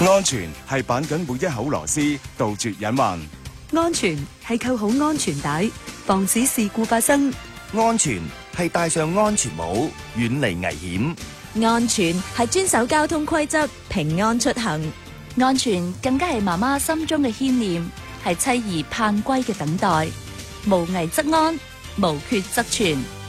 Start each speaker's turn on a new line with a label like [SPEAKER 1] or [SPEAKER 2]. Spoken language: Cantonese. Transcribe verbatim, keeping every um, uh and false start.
[SPEAKER 1] 安全係綁緊每一口螺絲，杜絕隱患。
[SPEAKER 2] 安全係扣好安全帶，防止事故發生。
[SPEAKER 3] 安全係戴上安全帽，遠離危險。
[SPEAKER 4] 安全係遵守交通規則，平安出行。
[SPEAKER 5] 安全更加係媽媽心中嘅牽念，係妻兒盼歸嘅等待。無危則安，無缺則全。